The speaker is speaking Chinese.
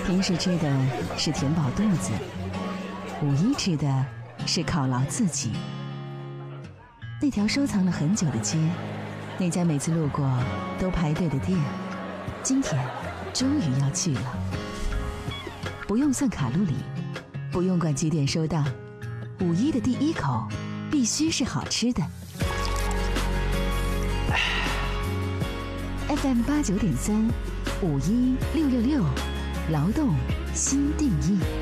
平时吃的是填饱肚子，五一吃的是犒劳自己。那条收藏了很久的街，那家每次路过都排队的店，今天终于要去了。不用算卡路里，不用管几点收档，五一的第一口必须是好吃的。FM 89.3，516666，劳动新定义。